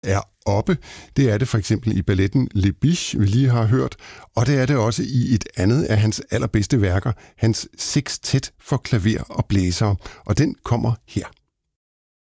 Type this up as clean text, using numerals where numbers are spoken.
er oppe. Det er det for eksempel i balletten Le Biche, vi lige har hørt, og det er det også i et andet af hans allerbedste værker, hans sextet for klaver og blæsere, og den kommer her.